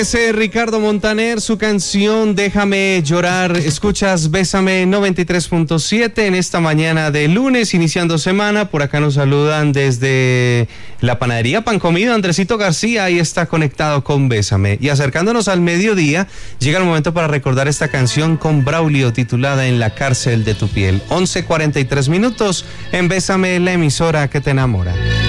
Ese Ricardo Montaner, su canción Déjame Llorar. Escuchas Bésame 93.7 en esta mañana de lunes, iniciando semana. Por acá nos saludan desde la panadería Pan Comido, Andresito García, ahí está conectado con Bésame. Y acercándonos al mediodía, llega el momento para recordar esta canción con Braulio, titulada En la cárcel de tu piel. 11:43 en Bésame, la emisora que te enamora.